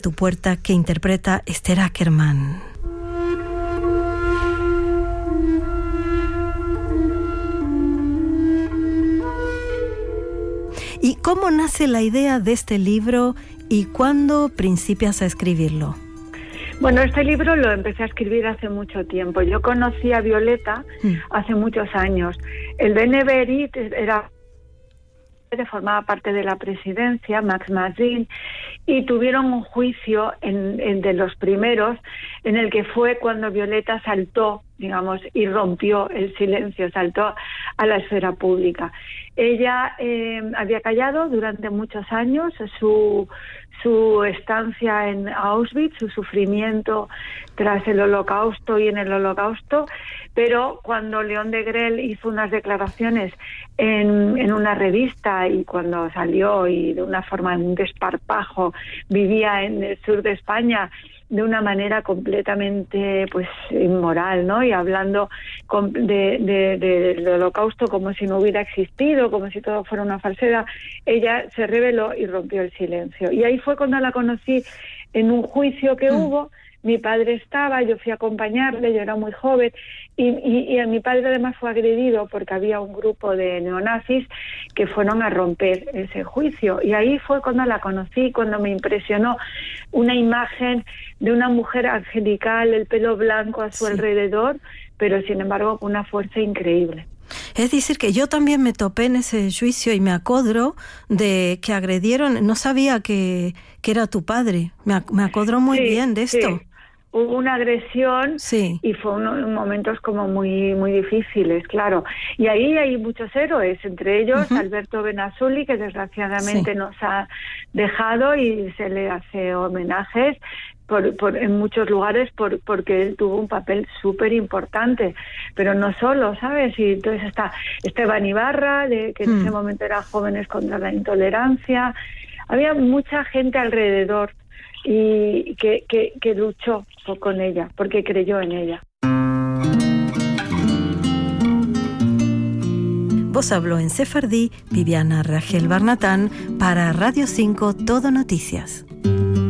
tu puerta, que interpreta Esther Ackerman. ¿Y cómo nace la idea de este libro y cuándo principias a escribirlo? Bueno, este libro lo empecé a escribir hace mucho tiempo. Yo conocí a Violeta hace muchos años. El Beneverit formaba parte de la presidencia, Max Mazin, y tuvieron un juicio de los primeros, en el que fue cuando Violeta saltó, digamos, y rompió el silencio, saltó a la esfera pública. Ella había callado durante muchos años su estancia en Auschwitz, su sufrimiento tras el Holocausto y en el Holocausto, pero cuando León Degrelle hizo unas declaraciones en una revista y cuando salió y de una forma, en un desparpajo, vivía en el sur de España de una manera completamente pues inmoral, ¿no? Y hablando del Holocausto como si no hubiera existido, como si todo fuera una falsedad, ella se rebeló y rompió el silencio. Y ahí fue cuando la conocí en un juicio que hubo. Mi padre estaba, yo fui a acompañarle, yo era muy joven, y mi padre además fue agredido porque había un grupo de neonazis que fueron a romper ese juicio. Y ahí fue cuando la conocí, cuando me impresionó una imagen de una mujer angelical, el pelo blanco a su alrededor, pero sin embargo con una fuerza increíble. Es decir, que yo también me topé en ese juicio y me acodro de que agredieron, no sabía que era tu padre, me acodro muy bien de esto. Sí. Hubo una agresión y fue unos momentos como muy muy difíciles, claro. Y ahí hay muchos héroes, entre ellos Alberto Benazzuli, que desgraciadamente nos ha dejado y se le hace homenajes en muchos lugares porque él tuvo un papel súper importante, pero no solo, ¿sabes? Y entonces está Esteban Ibarra, que en ese momento era Jóvenes contra la Intolerancia. Había mucha gente alrededor y que luchó con ella, porque creyó en ella. Vos habló en sefardí Viviana Ragel Barnatán para Radio 5 Todo Noticias.